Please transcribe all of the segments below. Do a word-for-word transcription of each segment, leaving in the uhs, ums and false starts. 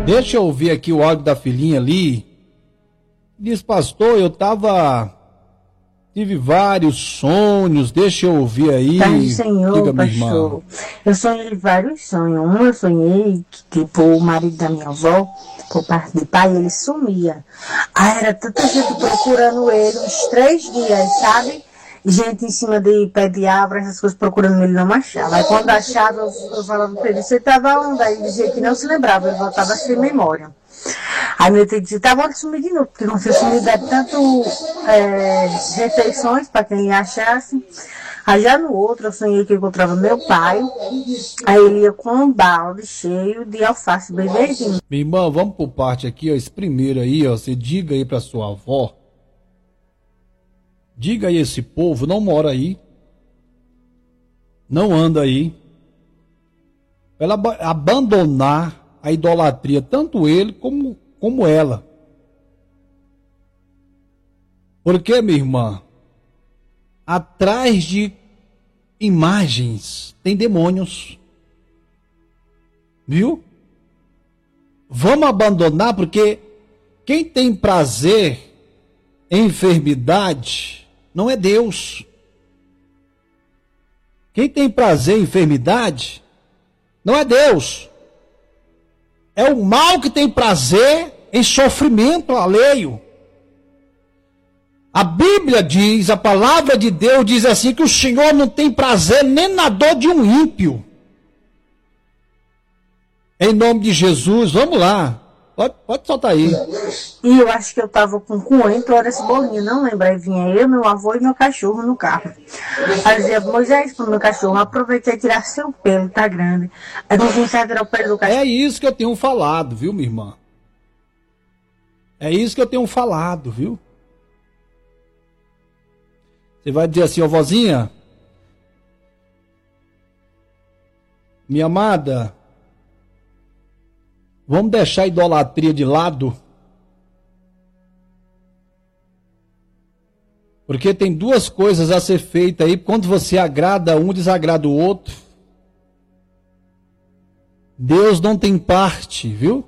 Deixa eu ouvir aqui o áudio da filhinha ali. Diz, pastor, eu tava... Tive vários sonhos, deixa eu ouvir aí. Tá, Senhor, diga, minha pastor. irmã. Eu sonhei vários sonhos. Um eu sonhei que, tipo, o marido da minha avó, por parte de pai, ele sumia. Aí era tanta gente procurando ele, uns três dias, sabe? Gente em cima de pé de árvore, essas coisas, procurando ele, não achava. Aí quando achava, eu, eu falava pra ele, você tava onde? Aí ele dizia que não se lembrava, ele voltava sem memória. Aí meu tio disse, tá bom de sumir de novo, porque não sei se me dá tanto é, refeições para quem achasse. Aí já no outro eu sonhei que eu encontrava meu pai, aí ele ia com um balde cheio de alface bem verdinho. Minha irmã, vamos por parte aqui, ó, esse primeiro aí, ó, você diga aí pra sua avó, diga aí, esse povo não mora aí, não anda aí, pra ela ab- abandonar a idolatria, tanto ele como, como ela. Porque, minha irmã, atrás de imagens tem demônios. Viu? Vamos abandonar, porque quem tem prazer em enfermidade não é Deus. Quem tem prazer em enfermidade não é Deus. É o mal que tem prazer em sofrimento alheio. A Bíblia diz, a palavra de Deus diz assim, que o Senhor não tem prazer nem na dor de um ímpio. Em nome de Jesus, vamos lá. Pode, pode soltar aí. E eu acho que eu tava com coentro, era esse bolinho, não lembro. Aí vinha eu, meu avô e meu cachorro no carro. Aí dizia, Moisés, pro meu cachorro, aproveitei e tirar seu pelo, tá grande. Aí não vinha tirar o pelo do cachorro. É isso que eu tenho falado, viu, minha irmã? É isso que eu tenho falado, viu? Você vai dizer assim, ó, vozinha, minha amada, vamos deixar a idolatria de lado? Porque tem duas coisas a ser feitas aí, quando você agrada um, desagrada o outro. Deus não tem parte, viu?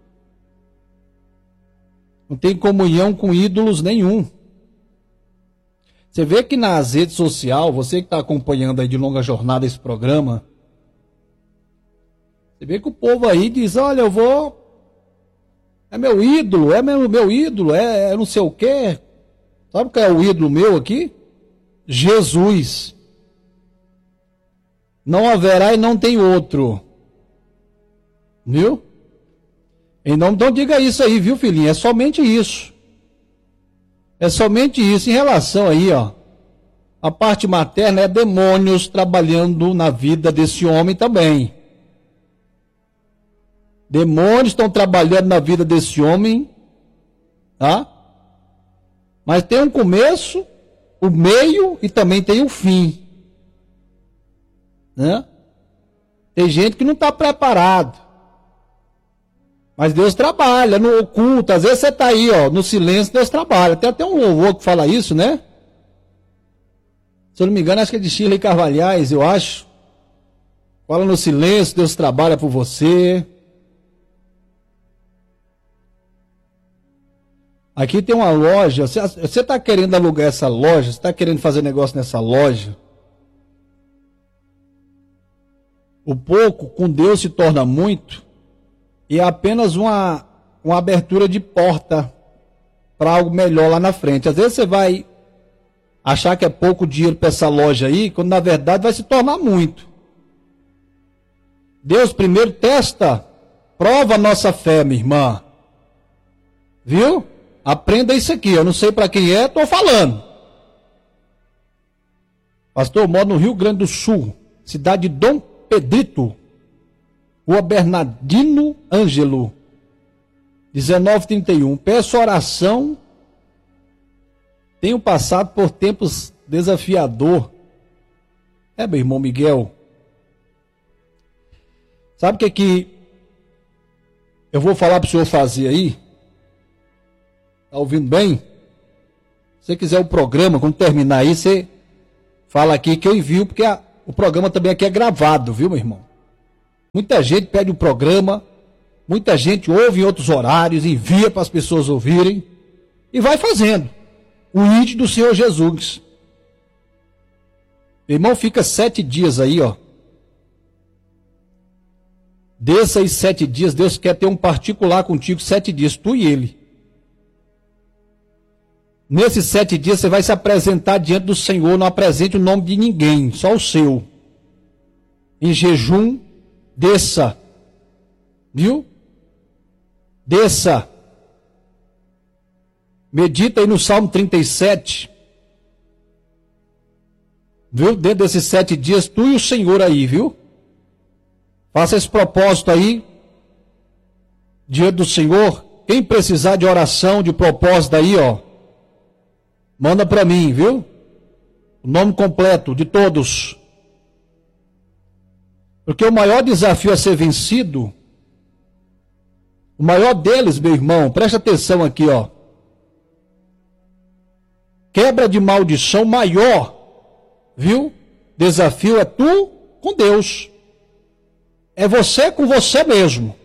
Não tem comunhão com ídolos nenhum. Você vê que nas redes sociais, você que está acompanhando aí de longa jornada esse programa, você vê que o povo aí diz, olha, eu vou, é meu ídolo, é meu, meu ídolo, é, é não sei o quê. Sabe qual é o ídolo meu aqui? Jesus. Não haverá e não tem outro. Viu? Então, então diga isso aí, viu, filhinho? É somente isso. É somente isso. Em relação aí, ó, a parte materna é demônios trabalhando na vida desse homem também. Demônios estão trabalhando na vida desse homem, tá? Mas tem um começo, o meio e também tem o fim, né? Tem gente que não está preparado. Mas Deus trabalha no oculto. Às vezes você está aí, ó, no silêncio, Deus trabalha. Tem até um louvor que fala isso, né? Se eu não me engano, acho que é de Shirley Carvalhais, eu acho. Fala no silêncio, Deus trabalha por você. Aqui tem uma loja. Você está querendo alugar essa loja? Você está querendo fazer negócio nessa loja? O pouco com Deus se torna muito. E é apenas uma, uma abertura de porta para algo melhor lá na frente. Às vezes você vai achar que é pouco dinheiro para essa loja aí, quando na verdade vai se tornar muito. Deus primeiro testa, prova a nossa fé, minha irmã. Viu? Aprenda isso aqui. Eu não sei para quem é, estou falando. Pastor, eu moro no Rio Grande do Sul, cidade de Dom Pedrito. Rua Bernardino Ângelo, dezenove trinta e um. Peço oração. Tenho passado por tempos desafiador. É, meu irmão Miguel. Sabe o que é que eu vou falar para o senhor fazer aí? Está ouvindo bem? Se você quiser o programa, quando terminar aí, você fala aqui que eu envio, porque a, o programa também aqui é gravado, viu, meu irmão? Muita gente pede o programa Muita gente ouve em outros horários, envia para as pessoas ouvirem e vai fazendo. O I D do Senhor Jesus. Meu irmão, fica sete dias aí, ó. Desses sete dias, Deus quer ter um particular contigo, sete dias, tu e ele. Nesses sete dias você vai se apresentar diante do Senhor, não apresente o nome de ninguém, só o seu. Em jejum, desça. Viu? Desça. Medita aí no Salmo trinta e sete. Viu? Dentro desses sete dias, tu e o Senhor aí, viu? Faça esse propósito aí, diante do Senhor. Quem precisar de oração, de propósito aí, ó, manda para mim, viu? O nome completo de todos. Porque o maior desafio a ser vencido, o maior deles, meu irmão, presta atenção aqui, ó. Quebra de maldição maior, viu? Desafio é tu com Deus. É você com você mesmo.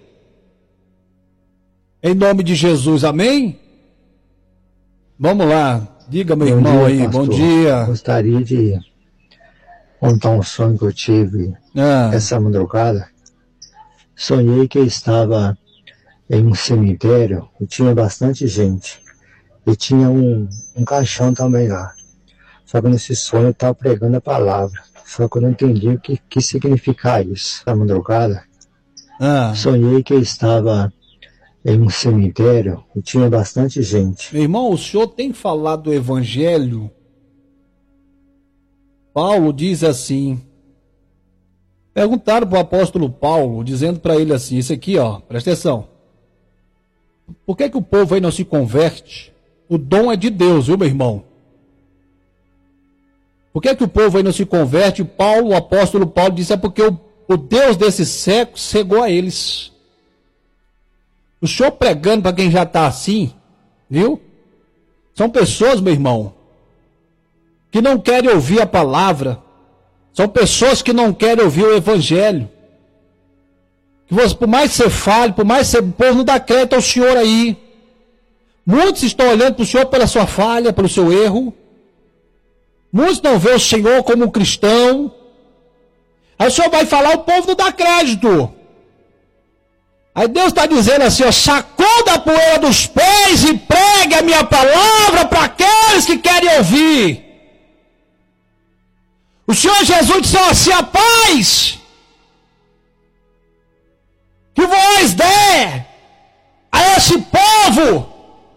Em nome de Jesus, amém? Vamos lá. Diga, meu Bom irmão dia, aí, pastor. bom dia. Gostaria de contar um sonho que eu tive Ah, essa madrugada. Sonhei que eu estava em um cemitério e tinha bastante gente. E tinha um, um caixão também lá. Só que nesse sonho eu estava pregando a palavra. Só que eu não entendi o que, que significava isso. Essa madrugada, ah. sonhei que eu estava em um cemitério e tinha bastante gente. Meu irmão, o senhor tem falado do evangelho? Paulo diz assim. Perguntaram para o apóstolo Paulo, dizendo para ele assim, isso aqui, ó, presta atenção. Por que que o povo aí não se converte? O dom é de Deus, viu, meu irmão? Por que que o povo aí não se converte? Paulo, o apóstolo Paulo disse, é porque o, o Deus desse século cegou a eles. O senhor pregando para quem já está assim, viu? São pessoas, meu irmão, que não querem ouvir a palavra. São pessoas que não querem ouvir o evangelho. Que você, por mais que você fale, por mais que você, o povo não dá crédito ao senhor aí. Muitos estão olhando para o senhor pela sua falha, pelo seu erro. Muitos não vê o Senhor como um cristão. Aí o Senhor vai falar, o povo não dá crédito. Aí Deus está dizendo assim, ó, sacuda a poeira dos pés e pregue a minha palavra para aqueles que querem ouvir. O Senhor Jesus disse assim, a paz que vós der a esse povo.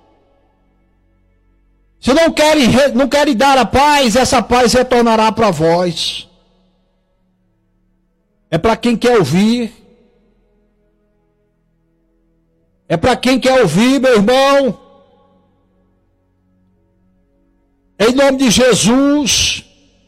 Se não querem, não querem dar a paz, essa paz retornará para vós. É para quem quer ouvir. É para quem quer ouvir, meu irmão. Em nome de Jesus.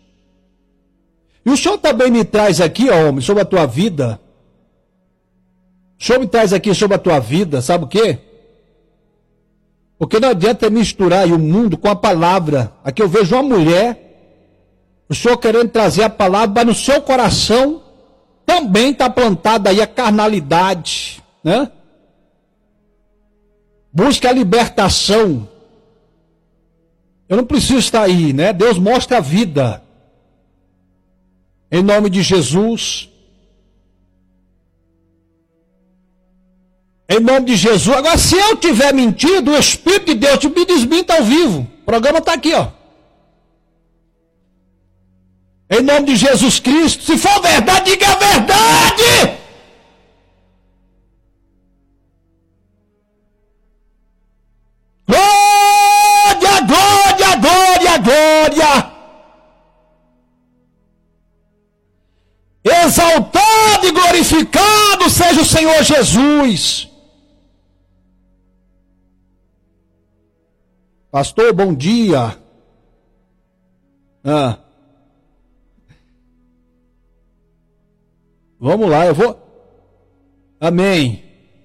E o Senhor também me traz aqui, ó, homem, sobre a tua vida. O Senhor me traz aqui sobre a tua vida, sabe o quê? Porque não adianta misturar aí o mundo com a palavra. Aqui eu vejo uma mulher, o Senhor querendo trazer a palavra, mas no seu coração também está plantada aí a carnalidade, né? Busca a libertação. Eu não preciso estar aí, né? Deus mostra a vida. Em nome de Jesus. Em nome de Jesus. Agora, se eu tiver mentido, o Espírito de Deus te me desminta ao vivo. O programa está aqui, ó. Em nome de Jesus Cristo. Se for verdade, diga a verdade. Glória, glória, glória, glória. Exaltado e glorificado seja o Senhor Jesus. Pastor, bom dia. Ah. Vamos lá, eu vou. Amém.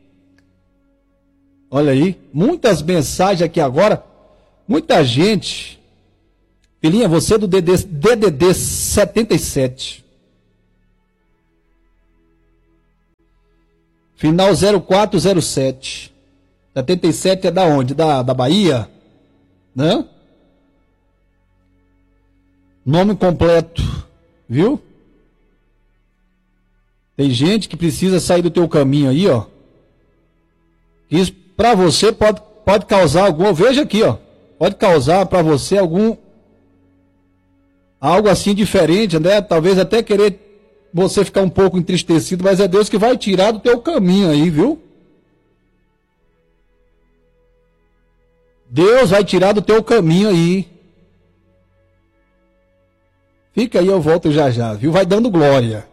Olha aí, muitas mensagens aqui agora. Muita gente. Filhinha, você é do D D D setenta e sete. Final zero quatro zero sete. setenta e sete é da onde? Da, da Bahia? Né? Nome completo, viu? Tem gente que precisa sair do teu caminho aí, ó. Isso pra você pode, pode causar algum, veja aqui, ó. Pode causar pra você algum, algo assim diferente, né? Talvez até querer você ficar um pouco entristecido, mas é Deus que vai tirar do teu caminho aí, viu? Deus vai tirar do teu caminho aí. Fica aí, eu volto já já, viu? Vai dando glória.